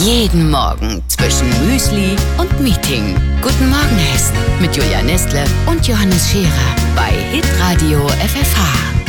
Jeden Morgen zwischen Müsli und Meeting. Guten Morgen Hessen mit Julia Nestle und Johannes Scherer bei Hitradio FFH.